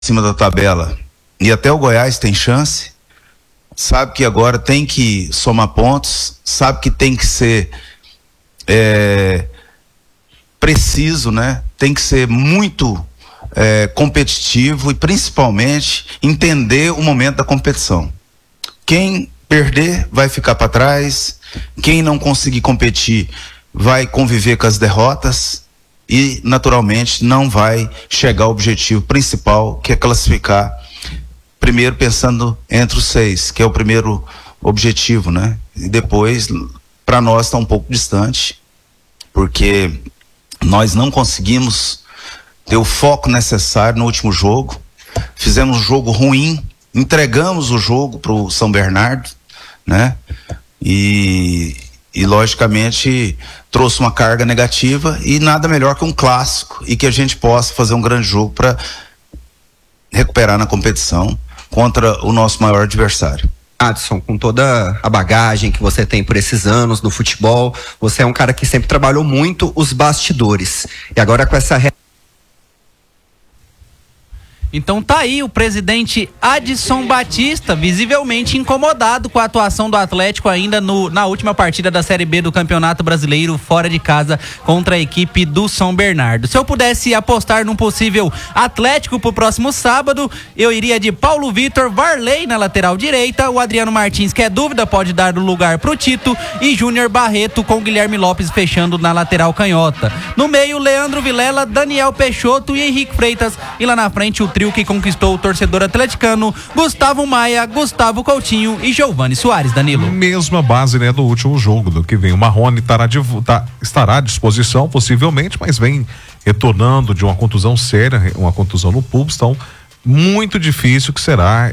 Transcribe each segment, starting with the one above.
acima da tabela e até o Goiás tem chance, sabe que agora tem que somar pontos, sabe que tem que ser preciso, né? Tem que ser muito competitivo e principalmente entender o momento da competição. Quem perder vai ficar para trás, quem não conseguir competir vai conviver com as derrotas e naturalmente não vai chegar ao objetivo principal, que é classificar primeiro pensando entre os 6, que é o primeiro objetivo, né? E depois para nós está um pouco distante, porque nós não conseguimos ter o foco necessário no último jogo, fizemos um jogo ruim, entregamos o jogo para o São Bernardo, né? E logicamente trouxe uma carga negativa e nada melhor que um clássico e que a gente possa fazer um grande jogo para recuperar na competição contra o nosso maior adversário. Adson, com toda a bagagem que você tem por esses anos no futebol, você é um cara que sempre trabalhou muito os bastidores. E agora com essa... Então tá aí o presidente Adson Batista, visivelmente incomodado com a atuação do Atlético ainda na última partida da Série B do Campeonato Brasileiro, fora de casa, contra a equipe do São Bernardo. Se eu pudesse apostar num possível Atlético pro próximo sábado, eu iria de Paulo Vitor, Varley na lateral direita, o Adriano Martins, que é dúvida, pode dar o lugar pro Tito, e Júnior Barreto com Guilherme Lopes fechando na lateral canhota. No meio, Leandro Vilela, Daniel Peixoto e Henrique Freitas, e lá na frente o trio que conquistou o torcedor atleticano, Gustavo Maia, Gustavo Coutinho e Giovani Soares. Danilo. Mesma base, né, do último jogo, do que vem. O Marrone estará à disposição, possivelmente, mas vem retornando de uma contusão séria, uma contusão no pulso, então muito difícil que será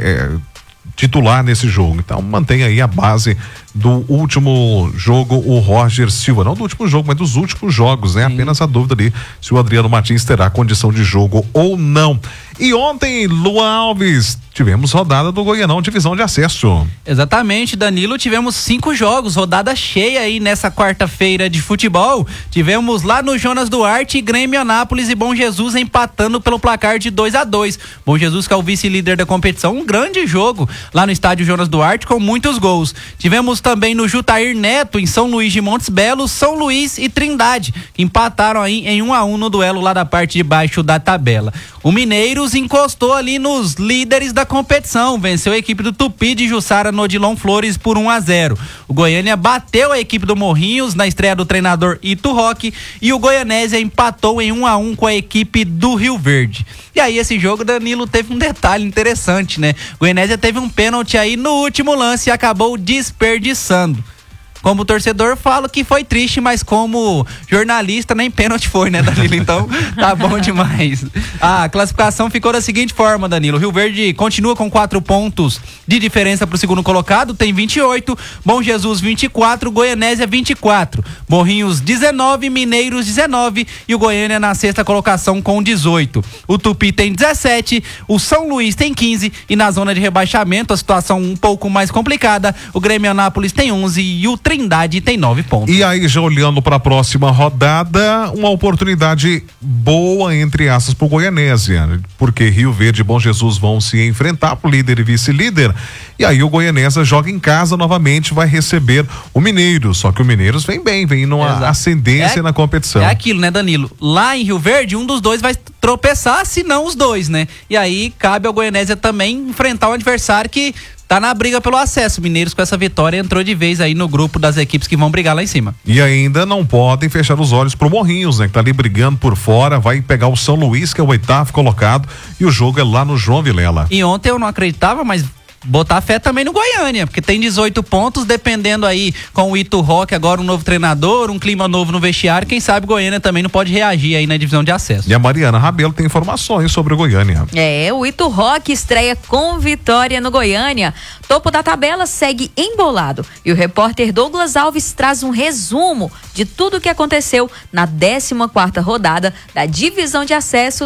titular nesse jogo. Então mantém aí a base do último jogo, o Roger Silva, não do último jogo, mas dos últimos jogos, né? Sim. Apenas a dúvida ali se o Adriano Martins terá condição de jogo ou não. E ontem, Luan Alves, tivemos rodada do Goianão, divisão de acesso. Exatamente, Danilo, tivemos 5 jogos, rodada cheia aí nessa quarta-feira de futebol. Tivemos lá no Jonas Duarte, Grêmio, Anápolis e Bom Jesus empatando pelo placar de 2-2. Bom Jesus, que é o vice-líder da competição, um grande jogo lá no estádio Jonas Duarte com muitos gols. Tivemos também no Jutair Neto, em São Luís de Montes Belos, São Luís e Trindade, que empataram aí em 1-1 no duelo lá da parte de baixo da tabela. O Mineiros encostou ali nos líderes da competição, venceu a equipe do Tupi de Jussara no Odilon Flores por 1-0. O Goiânia bateu a equipe do Morrinhos na estreia do treinador Ito Roque e o Goianésia empatou em 1-1 com a equipe do Rio Verde. E aí esse jogo, Danilo, teve um detalhe interessante, né? O Goianésia teve um pênalti aí no último lance e acabou desperdiçando. Como torcedor, falo que foi triste, mas como jornalista, nem pênalti foi, né, Danilo? Então, tá bom demais. A classificação ficou da seguinte forma, Danilo. Rio Verde continua com 4 pontos de diferença pro segundo colocado, tem 28. Bom Jesus, 24. Goianésia, 24. Morrinhos, 19. Mineiros, 19. E o Goiânia na 6ª colocação com 18. O Tupi tem 17. O São Luís tem 15. E na zona de rebaixamento, a situação um pouco mais complicada. O Grêmio Anápolis tem 11. E o Trindade tem 9 pontos. E aí, já olhando para a próxima rodada, uma oportunidade boa, entre aspas, pro Goianésia, porque Rio Verde e Bom Jesus vão se enfrentar pro líder e vice-líder, e aí o Goianésia joga em casa novamente, vai receber o Mineiros, só que o Mineiros vem bem, vem numa ascendência na competição. É aquilo, né, Danilo? Lá em Rio Verde, um dos dois vai tropeçar, se não os dois, né? E aí cabe ao Goianésia também enfrentar um adversário que tá na briga pelo acesso. Mineiros, com essa vitória, entrou de vez aí no grupo das equipes que vão brigar lá em cima. E ainda não podem fechar os olhos pro Morrinhos, né? Que tá ali brigando por fora, vai pegar o São Luís, que é o 8º colocado, e o jogo é lá no João Vilela. E ontem eu não acreditava, mas botar fé também no Goiânia, porque tem 18 pontos, dependendo aí com o Ito Roque, agora um novo treinador, um clima novo no vestiário, quem sabe Goiânia também não pode reagir aí na divisão de acesso. E a Mariana Rabelo tem informações sobre o Goiânia. O Ito Roque estreia com vitória no Goiânia. Topo da tabela segue embolado e o repórter Douglas Alves traz um resumo de tudo o que aconteceu na 14ª rodada da divisão de acesso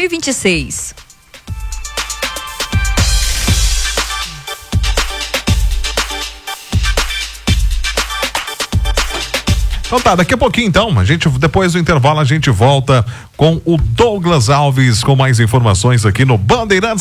2026. Então tá, daqui a pouquinho então, depois do intervalo a gente volta com o Douglas Alves com mais informações aqui no Bandeirantes